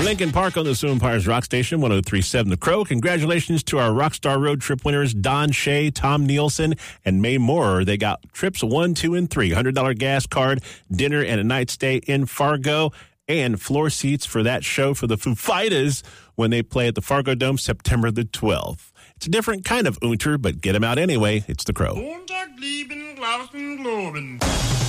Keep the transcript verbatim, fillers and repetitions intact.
Lincoln Park on the Sioux Empires Rock Station, one oh three point seven The Crow. Congratulations to our Rockstar Road Trip winners, Don Shea, Tom Nielsen, and May Moore. They got trips one, two, and three. one hundred dollars gas card, dinner, and a night stay in Fargo, and floor seats for that show for the Foo Fighters when they play at the Fargo Dome September the twelfth. It's a different kind of Unter, but get them out anyway. It's The Crow.